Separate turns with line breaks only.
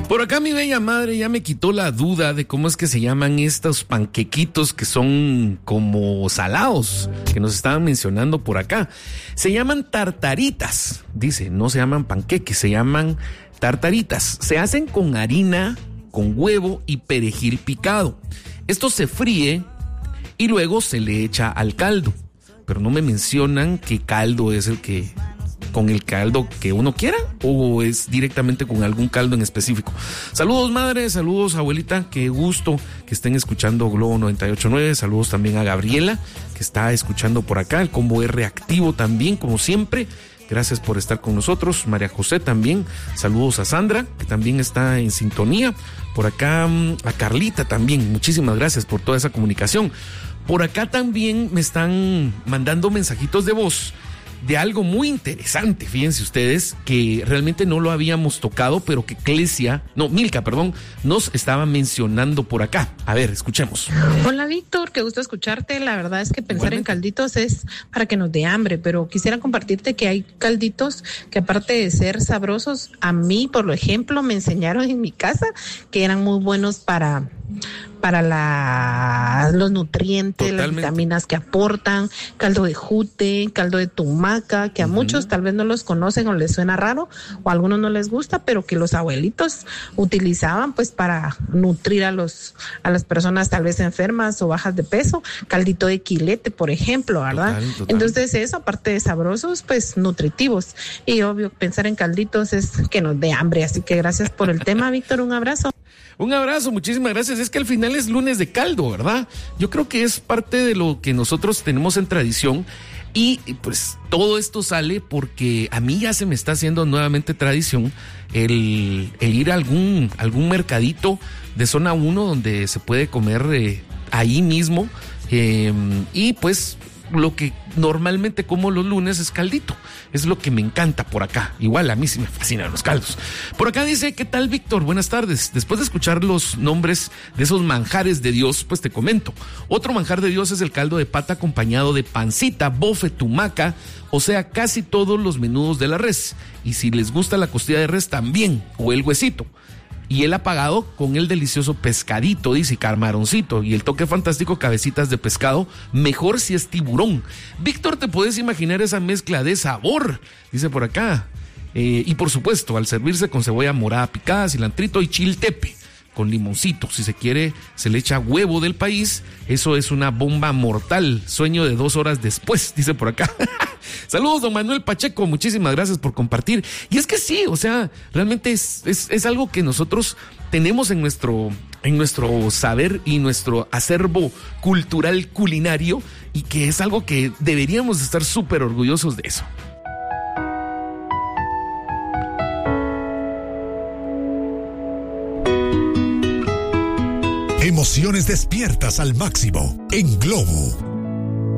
Por acá mi bella madre ya me quitó la duda de cómo es que se llaman estos panquequitos que son como salados, que nos estaban mencionando por acá. Se llaman tartaritas, dice, no se llaman panqueques, se llaman tartaritas. Se hacen con harina, con huevo y perejil picado. Esto se fríe y luego se le echa al caldo. Pero no me mencionan qué caldo es el que... con el caldo que uno quiera o es directamente con algún caldo en específico. Saludos madre, saludos abuelita, qué gusto que estén escuchando Globo 98.9, saludos también a Gabriela que está escuchando por acá, el combo R activo también como siempre, gracias por estar con nosotros, María José también, saludos a Sandra que también está en sintonía, por acá a Carlita también, muchísimas gracias por toda esa comunicación. Por acá también me están mandando mensajitos de voz de algo muy interesante, fíjense ustedes, que realmente no lo habíamos tocado, pero que Milka, nos estaba mencionando por acá. A ver, escuchemos.
Hola Víctor, qué gusto escucharte. La verdad es que pensar en calditos es para que nos dé hambre, pero quisiera compartirte que hay calditos que aparte de ser sabrosos, a mí, por ejemplo, me enseñaron en mi casa que eran muy buenos para los nutrientes, totalmente, las vitaminas que aportan, caldo de jute, caldo de tumaca, que a muchos tal vez no los conocen o les suena raro, o a algunos no les gusta, pero que los abuelitos utilizaban pues para nutrir a las personas tal vez enfermas o bajas de peso, caldito de quilete, por ejemplo, ¿verdad? Total. Entonces eso, aparte de sabrosos, pues nutritivos. Y obvio, pensar en calditos es que nos dé hambre, así que gracias por el tema, Víctor, un abrazo.
Un abrazo, muchísimas gracias. Es que al final es lunes de caldo, ¿verdad? Yo creo que es parte de lo que nosotros tenemos en tradición y pues todo esto sale porque a mí ya se me está haciendo nuevamente tradición el ir a algún mercadito de zona 1 donde se puede comer ahí mismo y pues lo que normalmente como los lunes es caldito. Es lo que me encanta por acá. Igual a mí sí me fascinan los caldos. Por acá dice, ¿qué tal, Víctor? Buenas tardes. Después de escuchar los nombres de esos manjares de Dios, pues te comento. Otro manjar de Dios es el caldo de pata acompañado de pancita, bofe, tumaca, o sea, casi todos los menudos de la res. Y si les gusta la costilla de res también, o el huesito. Y él ha pagado con el delicioso pescadito, dice, camaroncito, y el toque fantástico, cabecitas de pescado, mejor si es tiburón. Víctor, ¿te puedes imaginar esa mezcla de sabor? Dice por acá. Y por supuesto, al servirse con cebolla morada picada, cilantrito y chiltepe, con limoncito. Si se quiere, se le echa huevo del país. Eso es una bomba mortal. Sueño de 2 horas después, dice por acá. Saludos, don Manuel Pacheco, muchísimas gracias por compartir. Y es que sí, o sea, realmente es algo que nosotros tenemos en nuestro saber y nuestro acervo cultural culinario y que es algo que deberíamos estar súper orgullosos de eso.
Emociones despiertas al máximo en Globo